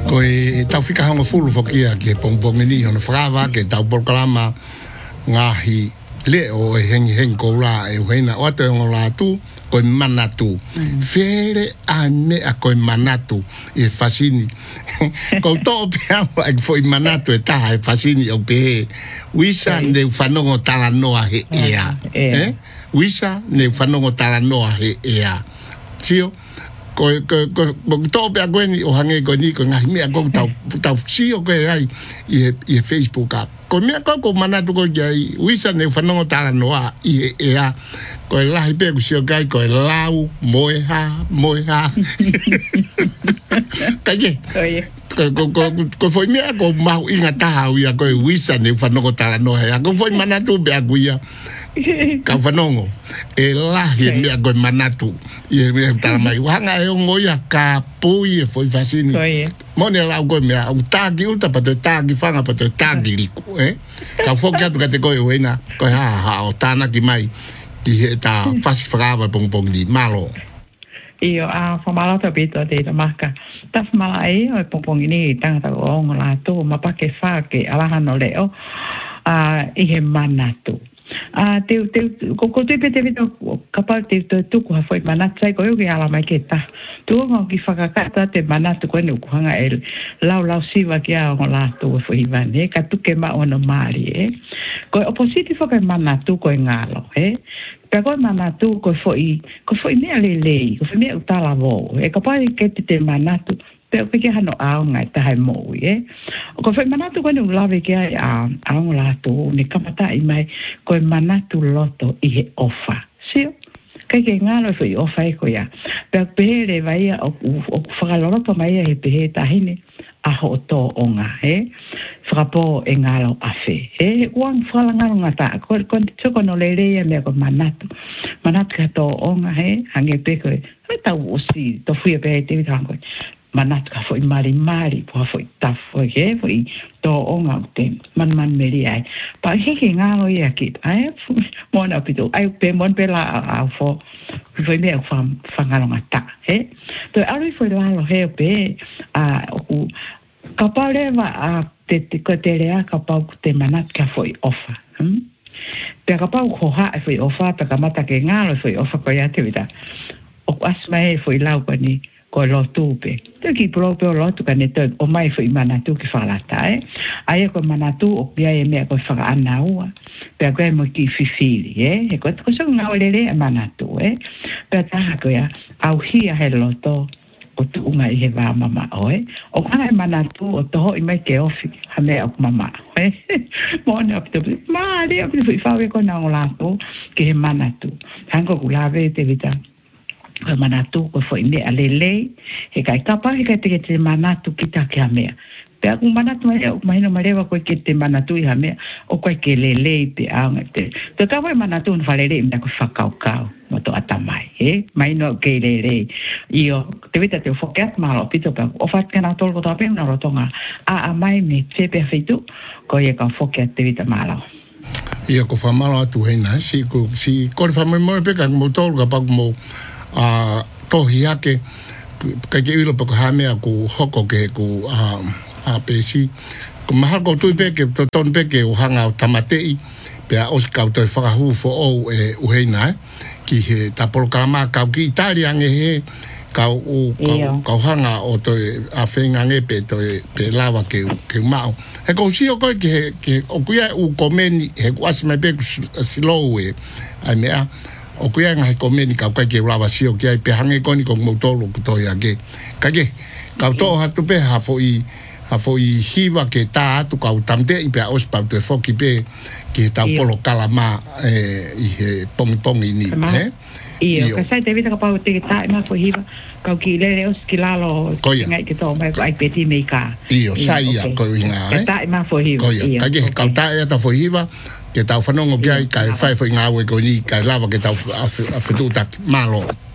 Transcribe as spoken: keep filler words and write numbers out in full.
ko e tau fika hanga fulu fokia ke pongpong ni ona frava ke tau porklama ngahi le o e hengi hengi ko la e hena o te ngola tu ko manatu fere ane a ko manatu e fasini ko to pe ai foi manatu e ta e fasini o pe wisa ne fanongo tala noa he ea eh wisa ne fanongo tala noa he ea tio ko ko ko to pe agweni o hange ko ni ko ngai me ko tau tau sio ko ai i i Facebook a ko me ko ko manatu ko ai wisa ne fanongo tala noa i ea ko la hipe ku sio kai ko lau moeha moeha kaje ko ko ko foi me ko mau inga ta ia ko wisa ne fanongo tala noa ya ko foi manatu be aguia ka fanongo e la hi me ko manatu e me tala mai wanga e ngoia ka pui e foi fasini mone la ko me au tagi uta pa te tagi fanga pa te tagi liku eh ka fokia tu ka te ko e wena ko ha ha o tana ki mai ki he ta fasi frava pong pong di malo io a famala ta bito de la marca ta famala e o pong pong ni tanga ta o ngola to ma pa ke fa ke ala hano leo a i he manatu a te te ko ko te pete vito kapal te te tu ko foi manatu sai ko yo ke ala mai ke ta tu ngo ki fa ka ta te manatu ko ne ko hanga el lau lau siva ki a ngola to foi vane ka tu ke ma ono mari e ko opposite fa ka manatu ko ngalo e pe ko manatu ko foi ko foi ne ale le ko foi ne utala vo e ka pa ke te manatu pe pe ke hano a ngai ta hai mo e ko foi manatu ko ne lave ke a a ngola to ne kamata i mai ko manatu loto i he ofa sio kai ke ngalo foi ofa e ko ya pe pe le vai o o fa lo to mai e pe ta hine a ho to onga he frapo e ngalo a fe e wang fala ngalo ngata ko ko ko no le le me ko manatu manatu ka to onga he hange pe ko ta usi to fui pe te vitango manatu ka foi mari mari po foi ta foi he foi to onga te man man meri ai pa he ke ngalo ia ki ai mo na pito ai pe mon pe la a fo foi me fam fangalo ngata he to ari foi la lo he pe a o kapale va a te te kotelea kapau te manat ka foi ofa hm pe kapau ko ha foi ofa pe kamata ke ngalo foi ofa ko ya te vida o asma e foi lau ko ni ko lo tupe te ki proprio lo tu kane te o mai foi manatu ki fala ta e ai ko manatu o pia e me ko fa ana ua pe ko mo ki fifili e e ko ko so nga olele manatu e pe ta ko ya au hia he lo to o tu unga i he wā mama oe. O kana e manatu o toho i mai ke ofi ha mea o mama oe. Mone o pito, maa rea pito fui whawe ko na o lato ke he manatu. Hanko ku lawe te vita ko manatu ko fo ine a lelei he kai kapa he kai te ke te manatu ki ta ke ha mea. Pe aku manatu mai o mahino marewa koe ke te manatu i ha mea o koe ke lelei pe aunga te. Te kawa e manatu un whalelei mna ko whakau kau. Moto atamai, eh? Mai no ke lele. Io, te vita te fokat malo pito pa. O fat kana tol ko tape na rotonga. A a mai me fe perfeito ko ye ka fokat te vita malo. Ia ko fa malo atu hena si ko si ko fa mo mo pe ka mo tol ka pa mo a to hiake ka ke ilo pa ko ha me ku hoko ke ku a a pe si ko ma ko tu pe ke to ton pe ke o hanga tamatei pe a os ka to fa hu fo o e u hena ki he tapolkama ka ki Italia nge he ka u ka hanga o to a fenga nge pe to pe lava ke ke mau e ko si o ko ke ke o kuia u komeni he kwasi me pe slow e ai me a o kuia ngai komeni ka ka ke lava si o ke pe hange ko ni ko mo to lo to ya ke ka ke ka to ha tu pe ha fo i ha fo i hiva ke ta tu ka tamte i pe os pa tu fo ki pe ki ta polo kalama e i he pong pong ni eh io ka sai te vita ka pa te ta ma fo hiva ka ki le le os ki la lo ngai ke to mai ai peti me ka io sai ya ko inga eh ta ma fo hiva io ka ke ka ta ya ta fo hiva ke ta fa no ngai ka fa fo inga we ko ni ka lava ke ta fa tu ta malo